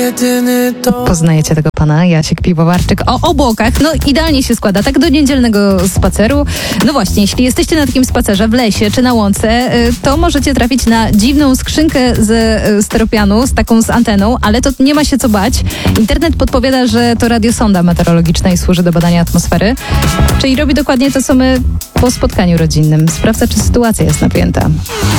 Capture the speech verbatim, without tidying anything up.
jedyny to... Poznajecie tego pana, Jasiek Piwowarczyk, o obłokach. No idealnie się składa, tak do niedzielnego spaceru. No właśnie, jeśli jesteście na takim spacerze w lesie czy na łące, to możecie trafić na dziwną skrzynkę ze steropianu, z taką z anteną, ale to nie ma się co bać. Internet podpowiada, że to radiosonda meteorologiczna i służy do badania atmosfery. Czyli robi dokładnie to, co my po spotkaniu rodzinnym. Sprawdza, czy sytuacja jest napięta.